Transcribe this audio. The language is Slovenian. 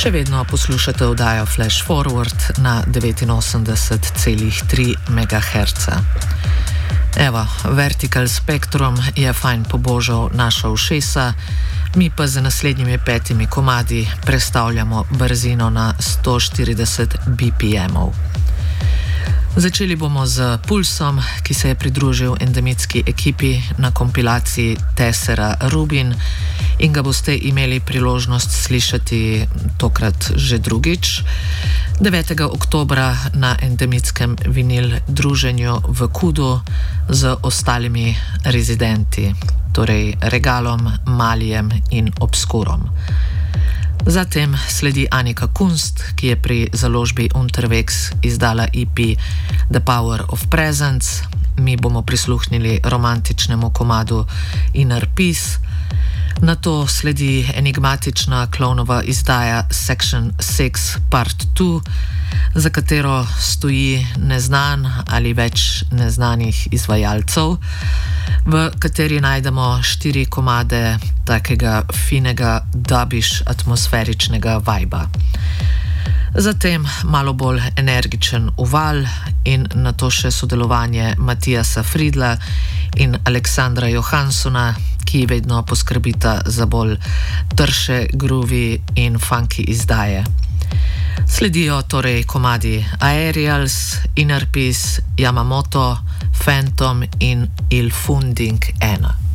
Še vedno poslušate oddajo Flash Forward na 89,3 MHz. Evo, Vertical Spectrum je fajn pobožal naša ušesa, mi pa z naslednjimi 5 komadi prestavljamo brzino na 140 BPM-ov. Začeli bomo z Pulsom, ki se je pridružil endemitski ekipi na kompilaciji Tessera Rubin in ga boste imeli priložnost slišati tokrat že drugič. 9. oktobra na endemitskem vinil druženju v Kudu z ostalimi rezidenti, torej Regalom, Malijem in Obskurom. Zatem sledi Annika Kunst, ki je pri založbi Unterwegs izdala EP The Power of Presence. Mi bomo prisluhnili romantičnemu komadu Inner Peace. Nato sledi enigmatična Clownova izdaja Section 6 Part 2, za katero stoji neznan ali več neznanih izvajalcev, v kateri najdemo 4 komade takega finega dubish atmosferičnega vajba. Zatem malo bolj energičen uval in nato še sodelovanje Matijasa Friedla in Aleksandra Johanssona, ki vedno poskrbita za bolj trše, groovy in funky izdaje. Sledijo torej komadi Aerials, Inner Peace, Yamamoto, Phantom in Il Funding 1.